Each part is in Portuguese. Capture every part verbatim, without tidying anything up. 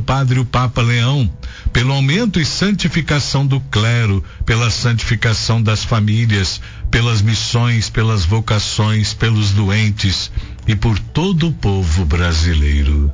Padre o Papa Leão, pelo aumento e santificação do clero, pela santificação das famílias, pelas missões, pelas vocações, pelos doentes e por todo o povo brasileiro.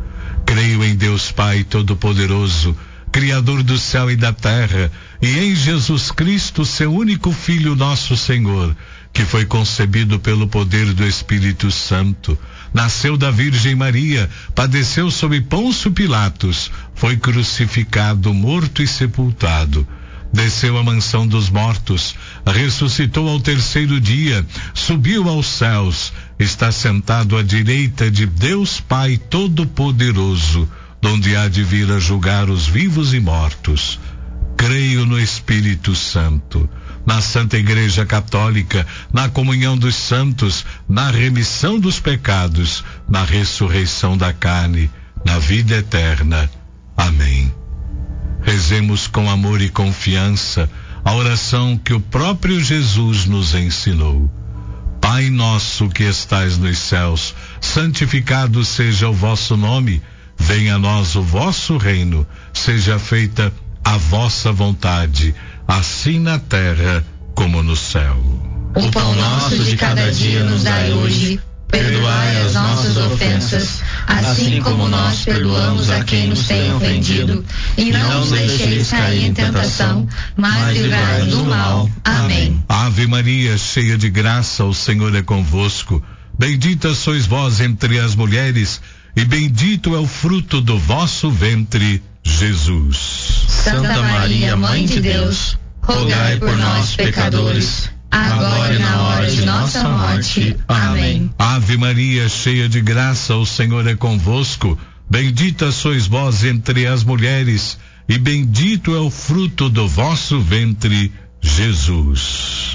Creio em Deus Pai Todo-Poderoso, Criador do céu e da terra, e em Jesus Cristo, seu único Filho, nosso Senhor, que foi concebido pelo poder do Espírito Santo, nasceu da Virgem Maria, padeceu sob Pôncio Pilatos, foi crucificado, morto e sepultado, desceu à mansão dos mortos, ressuscitou ao terceiro dia, subiu aos céus, está sentado à direita de Deus Pai Todo-Poderoso, donde há de vir a julgar os vivos e mortos. Creio no Espírito Santo, na Santa Igreja Católica, na comunhão dos santos, na remissão dos pecados, na ressurreição da carne, na vida eterna. Amém. Rezemos com amor e confiança a oração que o próprio Jesus nos ensinou. Pai nosso que estais nos céus, santificado seja o vosso nome. Venha a nós o vosso reino, seja feita a vossa vontade, assim na terra como no céu. O pão nosso de cada dia nos dai hoje, perdoai as nossas ofensas, assim como nós perdoamos a quem nos tem ofendido, e não nos deixeis cair em tentação, mas livrai-nos do mal. Amém. Ave Maria, cheia de graça, o Senhor é convosco. Bendita sois vós entre as mulheres, e bendito é o fruto do vosso ventre, Jesus. Santa Maria, Mãe de Deus, rogai por nós, pecadores, agora e na hora de nossa morte. Amém. Ave Maria, cheia de graça, o Senhor é convosco. Bendita sois vós entre as mulheres, e bendito é o fruto do vosso ventre, Jesus.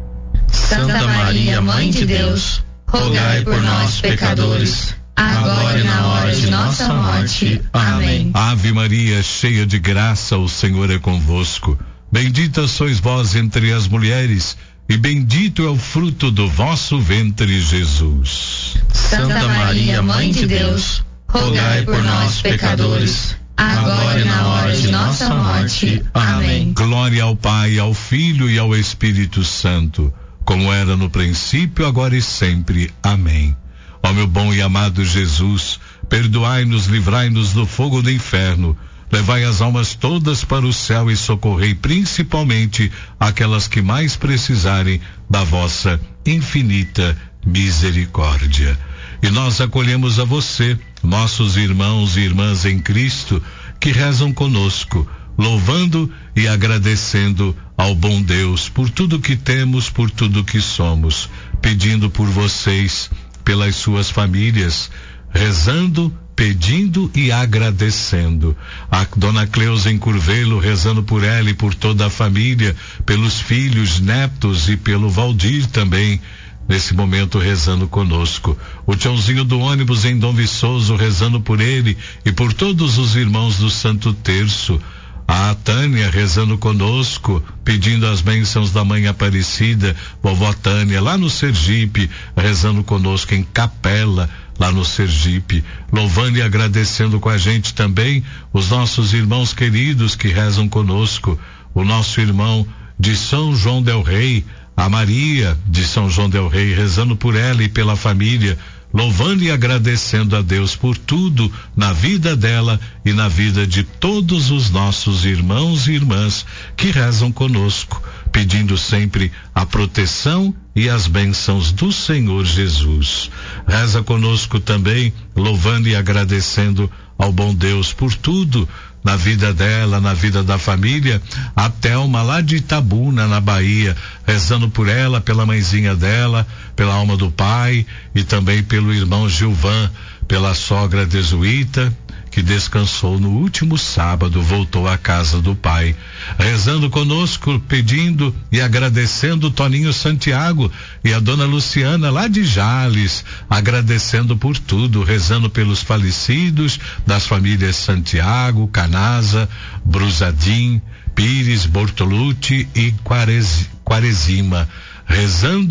Santa Maria, Mãe de Deus, rogai por nós, pecadores, agora e na hora de nossa morte. Amém. Ave Maria, cheia de graça, o Senhor é convosco. Bendita sois vós entre as mulheres, e bendito é o fruto do vosso ventre, Jesus. Santa Maria, Mãe de Deus, rogai por nós, pecadores, agora e na hora de nossa morte. Amém. Glória ao Pai, ao Filho e ao Espírito Santo, como era no princípio, agora e sempre. Amém. Ó meu bom e amado Jesus, perdoai-nos, livrai-nos do fogo do inferno, levai as almas todas para o céu e socorrei principalmente aquelas que mais precisarem da vossa infinita misericórdia. E nós acolhemos a você, nossos irmãos e irmãs em Cristo, que rezam conosco, louvando e agradecendo ao bom Deus por tudo que temos, por tudo que somos, pedindo por vocês, pelas suas famílias, rezando, pedindo e agradecendo. A dona Cleusa em Curvelo, rezando por ela e por toda a família, pelos filhos, netos e pelo Valdir também, nesse momento rezando conosco. O Tiãozinho do ônibus em Dom Viçoso, rezando por ele e por todos os irmãos do Santo Terço. A Tânia rezando conosco, pedindo as bênçãos da Mãe Aparecida, vovó Tânia, lá no Sergipe, rezando conosco em Capela, lá no Sergipe, louvando e agradecendo com a gente também os nossos irmãos queridos que rezam conosco, o nosso irmão de São João del Rei, a Maria de São João del Rei, rezando por ela e pela família, louvando e agradecendo a Deus por tudo na vida dela e na vida de todos os nossos irmãos e irmãs que rezam conosco, pedindo sempre a proteção e as bênçãos do Senhor Jesus. Reza conosco também, louvando e agradecendo ao bom Deus por tudo na vida dela, na vida da família, a Thelma lá de Itabuna, na Bahia, rezando por ela, pela mãezinha dela, pela alma do pai e também pelo irmão Gilvan, pela sogra Desuíta, que descansou no último sábado, voltou à casa do pai, rezando conosco, pedindo e agradecendo o Toninho Santiago e a dona Luciana lá de Jales, agradecendo por tudo, rezando pelos falecidos das famílias Santiago, Canaza, Brusadim, Pires, Bortolucci e Quaresima, rezando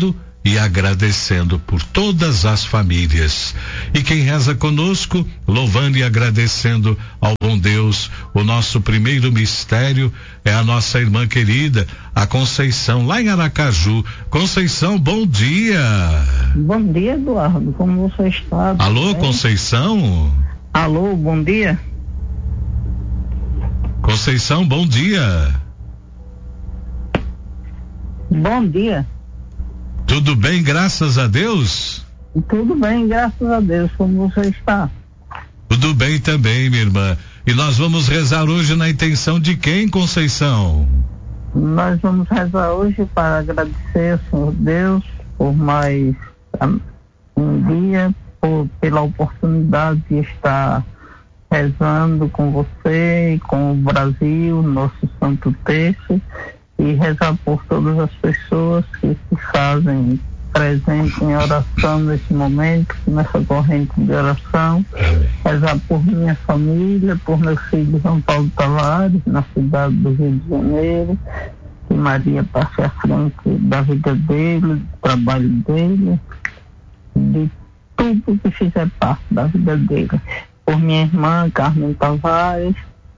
e agradecendo por todas as famílias. E quem reza conosco, louvando e agradecendo ao bom Deus, o nosso primeiro mistério é a nossa irmã querida, a Conceição, lá em Aracaju. Conceição, bom dia. Bom dia, Eduardo, como você está? Alô, Conceição? Alô, bom dia. Conceição, bom dia. Bom dia. Tudo bem, graças a Deus? Tudo bem, graças a Deus, como você está? Tudo bem também, minha irmã. E nós vamos rezar hoje na intenção de quem, Conceição? Nós vamos rezar hoje para agradecer ao Senhor Deus por mais um dia, por, pela oportunidade de estar rezando com você e com o Brasil, nosso Santo Terço, e rezar por todas as pessoas que se fazem presentes em oração nesse momento, nessa corrente de oração. Rezar por minha família, por meu filho João Paulo Tavares, na cidade do Rio de Janeiro, que Maria passe à frente da vida dele, do trabalho dele, de tudo que fizer parte da vida dele. Por minha irmã Carmen Tavares,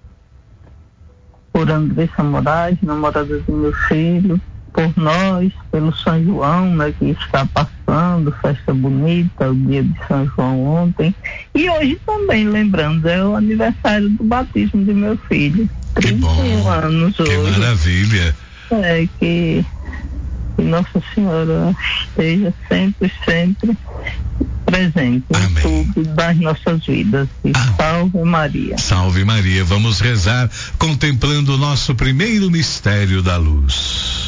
por Andressa Moraes, namorada do meu filho, por nós, pelo São João, né, que está passando, festa bonita, o dia de São João ontem, e hoje também, lembrando, é o aniversário do batismo do meu filho, trinta e um anos hoje. Que maravilha! É, que, que Nossa Senhora esteja sempre, sempre presente em tudo das nossas vidas. E salve Maria. Salve Maria. Vamos rezar contemplando o nosso primeiro mistério da luz.